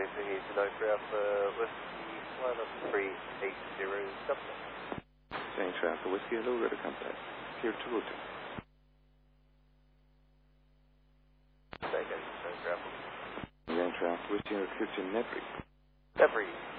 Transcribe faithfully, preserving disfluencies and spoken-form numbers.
Toyota here to November Alpha Whiskey one three eight zero Dublin. Yankee Alpha Whiskey, hello, ready to contact. Here to Luton. Say again, November Alpha. Yankee Alpha Whiskey, here to Nevry. Nevry.